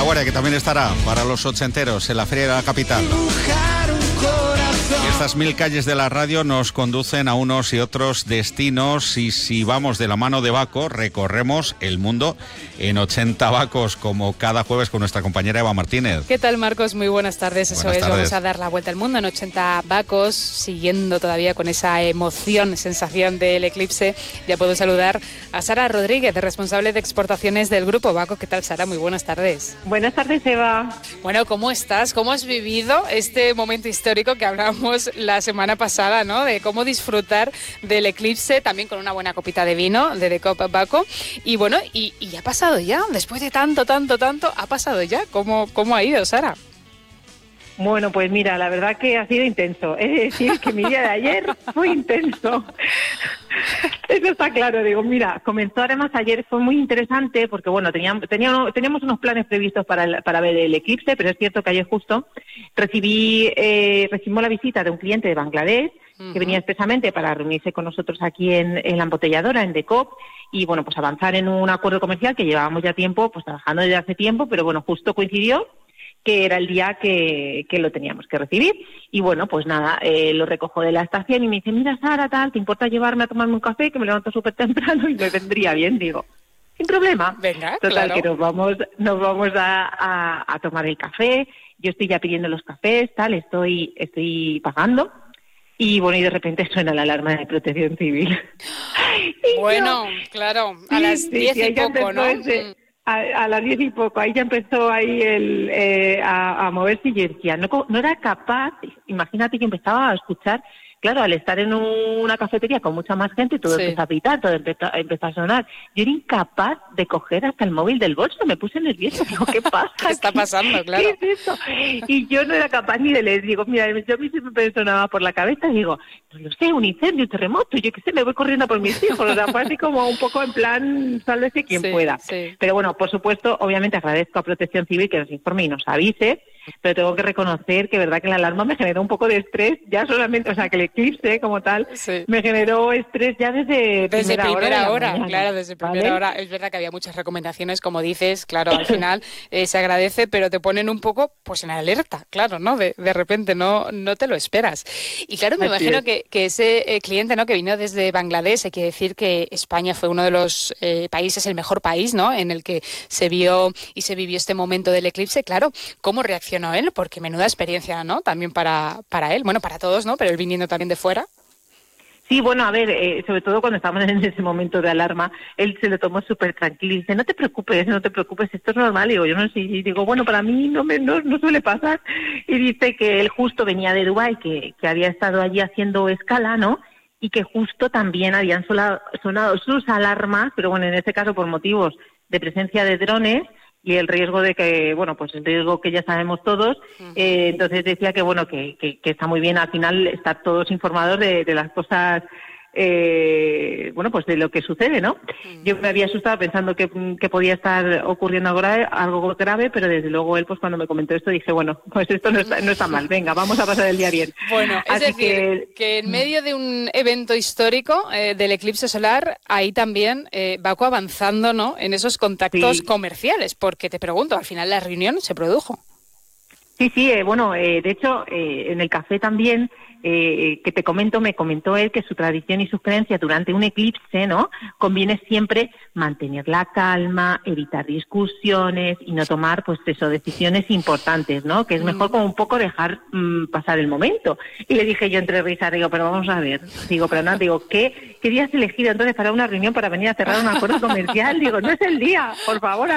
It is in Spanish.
Guardia, que también estará para los ochenteros en la Feria de la Capital. Y estas 1000 calles de la radio nos conducen a unos y otros destinos, y si vamos de la mano de Baco, recorremos el mundo en 80 Bacos, como cada jueves con nuestra compañera Eva Martínez. ¿Qué tal, Marcos? Muy buenas tardes. Buenas tardes. Vamos a dar la vuelta al mundo en 80 Bacos, siguiendo todavía con esa emoción, sensación del eclipse. Ya puedo saludar a Sara Rodríguez, responsable de exportaciones del Grupo Baco. ¿Qué tal, Sara? Muy buenas tardes. Buenas tardes, Eva. Bueno, ¿cómo estás? ¿Cómo has vivido este momento histórico que hablábamos la semana pasada, ¿no? De cómo disfrutar del eclipse, también con una buena copita de vino de The Cop Baco. Y bueno, y ha pasado ya, después de tanto, ha pasado ya. ¿Cómo ha ido, Sara? Bueno, pues mira, la verdad que ha sido intenso. Es decir, que mi día de ayer fue intenso. Eso está claro. Digo, mira, comenzó además ayer, fue muy interesante porque, bueno, teníamos unos planes previstos para ver el eclipse, pero es cierto que ayer justo recibimos la visita de un cliente de Bangladesh que venía expresamente para reunirse con nosotros aquí en la embotelladora, en The Cop, y bueno, pues avanzar en un acuerdo comercial que llevábamos ya tiempo, pues trabajando desde hace tiempo, pero bueno, justo coincidió que era el día que lo teníamos que recibir. Y bueno, pues nada, lo recojo de la estación y me dice, mira, Sara, tal, ¿te importa llevarme a tomarme un café? Que me levanto súper temprano y me vendría bien. Digo, sin problema. Venga, total, claro. Que nos vamos a tomar el café. Yo estoy ya pidiendo los cafés, tal, estoy pagando. Y bueno, y de repente suena la alarma de Protección Civil. Bueno, claro, a las 10 y poco, ¿no? A las 10 y poco, ahí ya empezó a moverse, y yo decía, no era capaz. Imagínate que empezaba a escuchar, claro, al estar en una cafetería con mucha más gente, todo empezó a pitar, todo empezó a sonar. Yo era incapaz de coger hasta el móvil del bolso, me puse nerviosa, digo, ¿qué pasa? ¿Qué está pasando? Claro. ¿Qué es eso? Y yo no era capaz ni de leer, digo, mira, yo a mí siempre me sonaba por la cabeza, digo, no lo sé, un incendio, un terremoto, yo qué sé, me voy corriendo por mis hijos, o sea, fue así como un poco en plan, sálvese quien pueda. Sí. Pero bueno, por supuesto, obviamente agradezco a Protección Civil que nos informe y nos avise, pero tengo que reconocer que verdad que la alarma me generó un poco de estrés, ya solamente, o sea, que el eclipse como tal, me generó estrés ya desde primera hora, claro, desde primera hora. Es verdad que había muchas recomendaciones, como dices, claro, al final se agradece, pero te ponen un poco, pues, en alerta, claro, ¿no? De repente no te lo esperas. Y claro, me imagino que ese cliente, ¿no?, que vino desde Bangladesh, hay que decir que España fue uno de los países, el mejor país, ¿no?, en el que se vio y se vivió este momento del eclipse. Claro, ¿cómo reaccionó él? Porque menuda experiencia, ¿no?, también para él, bueno, para todos, ¿no?, pero él viniendo también de fuera. Sí, bueno, a ver, sobre todo cuando estábamos en ese momento de alarma, él se lo tomó súper tranquilo y dice, no te preocupes, esto es normal. Y digo, yo no sé, y digo, bueno, para mí no suele pasar. Y dice que él justo venía de Dubái, que había estado allí haciendo escala, ¿no?, y que justo también habían sonado sus alarmas, pero bueno, en este caso por motivos de presencia de drones, y el riesgo de que, bueno, pues el riesgo que ya sabemos todos, entonces decía que, bueno, que está muy bien al final estar todos informados de las cosas, bueno, pues de lo que sucede, ¿no? Yo me había asustado pensando que podía estar ocurriendo algo grave, pero desde luego él, pues cuando me comentó esto, dije, bueno, pues esto no está mal, venga, vamos a pasar el día bien. Bueno, es decir, que en medio de un evento histórico del eclipse solar, ahí también Baco avanzando, ¿no?, en esos contactos comerciales, porque te pregunto, al final la reunión se produjo. Sí, bueno, de hecho, en el café también, que te comento, me comentó él que su tradición y sus creencias durante un eclipse, ¿no?, conviene siempre mantener la calma, evitar discusiones y no tomar, pues eso, decisiones importantes, ¿no?, que es mejor como un poco dejar pasar el momento. Y le dije yo entre risas, digo, pero vamos a ver, ¿qué día has elegido entonces para una reunión para venir a cerrar un acuerdo comercial? Digo, no es el día, por favor.